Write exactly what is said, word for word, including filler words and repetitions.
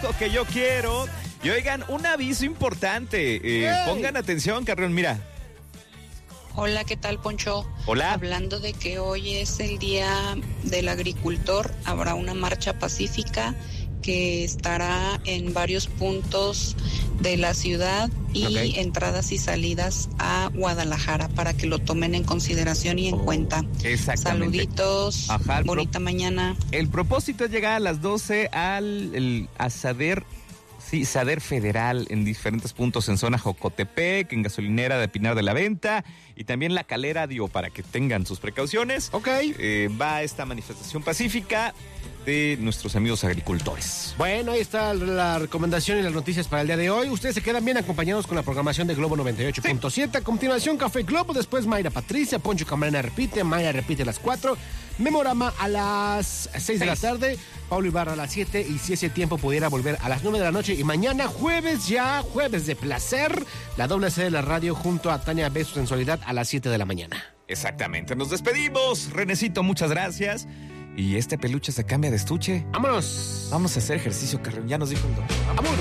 disco que yo quiero. Y oigan, un aviso importante. Eh, Hey. Pongan atención, Carrión, mira. Hola, ¿qué tal, Poncho? Hola. Hablando de que hoy es el Día del Agricultor, habrá una marcha pacífica que estará en varios puntos de la ciudad y Ok. entradas y salidas a Guadalajara para que lo tomen en consideración y en Oh, cuenta. exactamente. Saluditos, Ajá, el pro- bonita mañana. El propósito es llegar a las doce al el, a Sader, sí, Sader Federal en diferentes puntos en zona Jocotepec, en gasolinera de Pinar de la Venta y también La Calera, digo, para que tengan sus precauciones. Ok. Eh, va esta manifestación pacífica de nuestros amigos agricultores. Bueno, ahí está la recomendación y las noticias para el día de hoy. Ustedes se quedan bien acompañados con la programación de Globo noventa y ocho punto siete. A continuación, Café Globo. Después, Mayra Patricia. Poncho Camarena repite. Mayra repite a las cuatro. Memorama a las seis de la tarde. Pablo Ibarra a las siete. Y si ese tiempo pudiera volver a las nueve de la noche. Y mañana, jueves ya, jueves de placer. La doble C de la radio junto a Tania B. Su sensualidad a las siete de la mañana. Exactamente, nos despedimos. Renecito, muchas gracias. Y este peluche se cambia de estuche. ¡Vámonos! Vamos a hacer ejercicio, Carrión. Ya nos dijo el doctor. ¡Vámonos!